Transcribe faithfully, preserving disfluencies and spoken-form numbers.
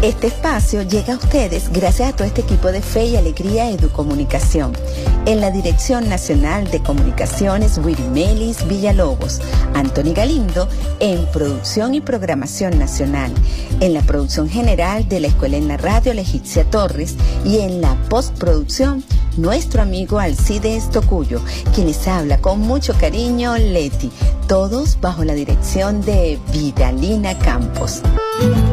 Este espacio llega a ustedes gracias a todo este equipo de Fe y Alegría Educomunicación. En la Dirección Nacional de Comunicaciones, Wirimelis Villalobos. Anthony Galindo en Producción y Programación Nacional. En la producción general de la Escuela en la Radio, Leticia Torres. Y en la postproducción, nuestro amigo Alcides Tocuyo, quien les habla con mucho cariño, Leti. Todos bajo la dirección de Vidalina Campos.